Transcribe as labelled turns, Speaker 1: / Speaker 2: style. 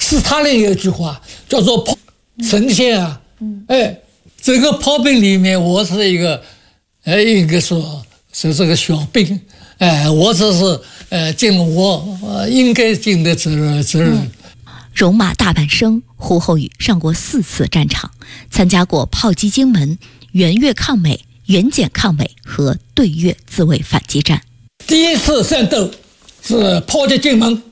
Speaker 1: 斯大林有一句话叫做神仙啊，整个炮兵里面我是一个，应该说是这个小兵，我只是尽了我应该尽的责任。
Speaker 2: 戎马大半生，胡厚宇上过4次战场，参加过炮击荆门、援越抗美、援简抗美和对越自卫反击战。
Speaker 1: 第一次战斗是炮击荆门，